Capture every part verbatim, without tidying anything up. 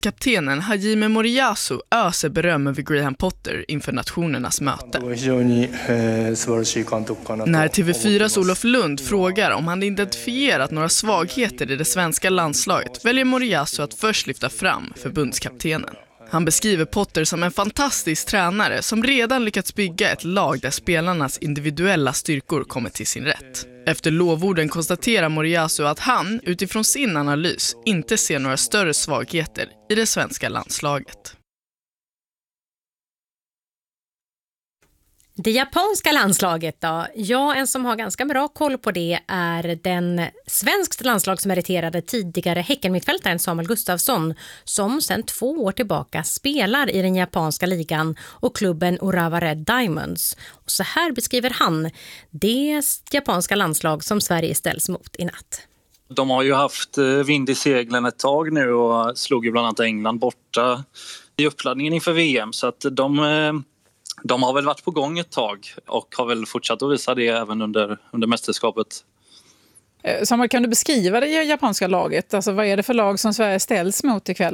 Kaptenen Hajime Moriyasu öser beröm över Graham Potter inför nationernas möte. När T V fyras Olof Lund frågar om han identifierat några svagheter i det svenska landslaget väljer Moriyasu att först lyfta fram förbundskaptenen. Han beskriver Potter som en fantastisk tränare som redan lyckats bygga ett lag där spelarnas individuella styrkor kommer till sin rätt. Efter lovorden konstaterar Moriyasu att han, utifrån sin analys, inte ser några större svagheter i det svenska landslaget. Det japanska landslaget då? Ja, en som har ganska bra koll på det är den svenskt landslagsmeriterade tidigare Häckenmittfältaren Samuel Gustafsson som sedan två år tillbaka spelar i den japanska ligan och klubben Urawa Red Diamonds. Och så här beskriver han det japanska landslag som Sverige ställs mot i natt. De har ju haft vind i seglen ett tag nu och slog ju bland annat England borta i uppladdningen inför V M, så att de... De har väl varit på gång ett tag och har väl fortsatt att visa det även under, under mästerskapet. Samuel, kan du beskriva det japanska laget? Alltså, vad är det för lag som Sverige ställs mot ikväll?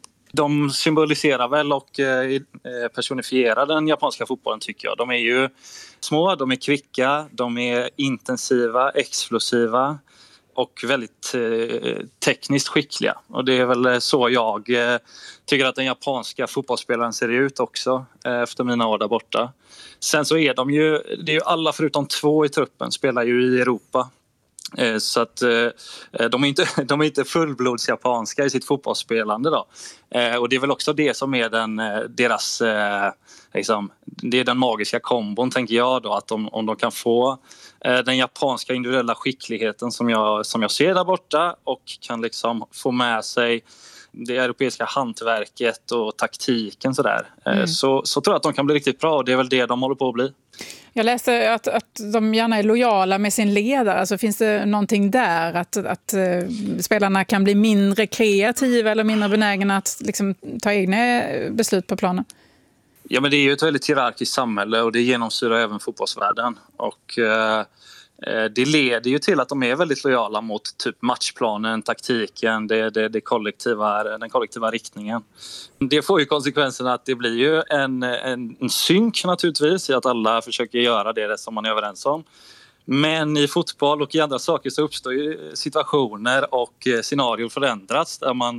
De symboliserar väl och personifierar den japanska fotbollen, tycker jag. De är ju små, de är kvicka, de är intensiva, explosiva och väldigt eh, tekniskt skickliga. Och det är väl så jag eh, tycker att den japanska fotbollsspelaren ser ut också eh, efter mina år där borta. Sen så är de ju, det är ju alla förutom två i truppen spelar ju i Europa. Eh, så att eh, de är inte, de är inte fullblods japanska i sitt fotbollsspelande då. Eh, och det är väl också det som är den, deras, eh, liksom, det är den magiska kombon, tänker jag då, att om, om de kan få den japanska individuella skickligheten som jag, som jag ser där borta och kan liksom få med sig det europeiska hantverket och taktiken sådär. Mm. Så, så tror jag att de kan bli riktigt bra och det är väl det de håller på att bli. Jag läste att, att de gärna är lojala med sin ledare. Alltså, finns det någonting där att, att uh, spelarna kan bli mindre kreativa eller mindre benägna att liksom, ta egna beslut på planen? Ja, men det är ju ett väldigt hierarkiskt samhälle och det genomsyrar även fotbollsvärlden. Och eh, det leder ju till att de är väldigt lojala mot typ matchplanen, taktiken, det, det, det kollektiva, den kollektiva riktningen. Det får ju konsekvensen att det blir ju en, en, en synk naturligtvis i att alla försöker göra det som man är överens om. Men i fotboll och i andra saker så uppstår ju situationer och scenarier förändras där man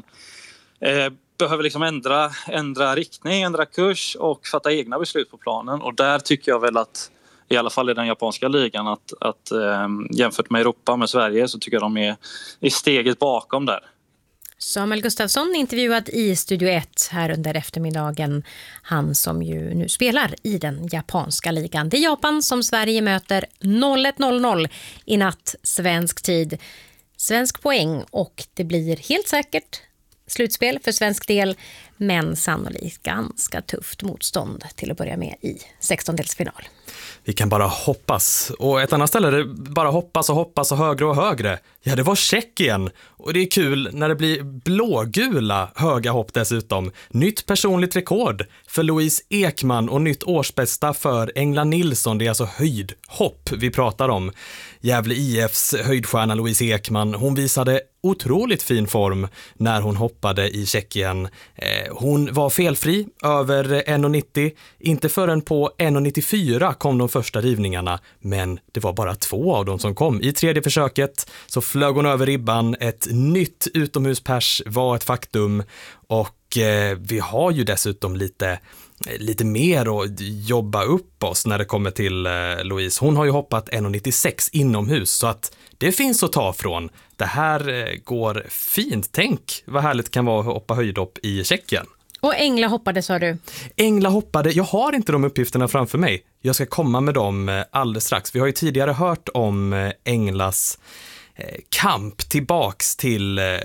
eh, behöver liksom ändra, ändra riktning, ändra kurs och fatta egna beslut på planen. Och där tycker jag väl att, i alla fall i den japanska ligan, att, att eh, jämfört med Europa, med Sverige, så tycker jag de är i steget bakom där. Samuel Gustafsson intervjuad i Studio ett här under eftermiddagen. Han som ju nu spelar i den japanska ligan. Det är Japan som Sverige möter ett noll noll i natt svensk tid. Svensk poäng och det blir helt säkert slutspel för svensk del, men sannolikt ganska tufft motstånd till att börja med i sextondelsfinal. Vi kan bara hoppas. Och ett annat ställe där det bara hoppas och hoppas och högre och högre. Ja, det var Tjeckien. Och det är kul när det blir blågula höga hopp dessutom. Nytt personligt rekord för Louise Ekman och nytt årsbästa för Engla Nilsson. Det är alltså höjdhopp vi pratar om. Gävle I F:s höjdstjärna Louise Ekman, hon visade otroligt fin form när hon hoppade i Tjeckien. Eh, hon var felfri över en nittio. Inte förrän på en nittiofyra kom de första rivningarna, men det var bara två av dem som kom. I tredje försöket så flög hon över ribban. Ett nytt utomhuspers var ett faktum och eh, vi har ju dessutom lite lite mer att jobba upp oss när det kommer till eh, Louise. Hon har ju hoppat en nittiosex inomhus så att det finns att ta från. Det här eh, går fint. Tänk vad härligt kan vara att hoppa höjdhopp i Tjeckien. Och Engla hoppade, sa du? Engla hoppade. Jag har inte de uppgifterna framför mig. Jag ska komma med dem alldeles strax. Vi har ju tidigare hört om Englas eh, kamp tillbaks till eh,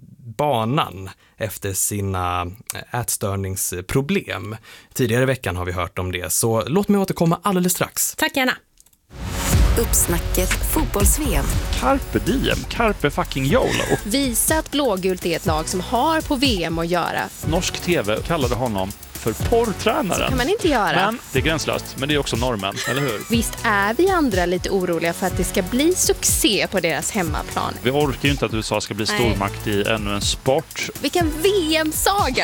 banan efter sina ätstörningsproblem. Tidigare i veckan har vi hört om det, så låt mig återkomma alldeles strax. Tack gärna. Uppsnacket fotbolls-V M. Carpe diem, carpe fucking YOLO. Visa att blågult är ett lag som har på V M att göra. Norsk tv kallade honom för porrtränaren. Kan man inte göra. Men det är gränslöst, men det är också normen, eller hur? Visst är vi andra lite oroliga för att det ska bli succé på deras hemmaplan. Vi orkar ju inte att U S A ska bli stormakt i ännu en sport. Vilken V M-saga!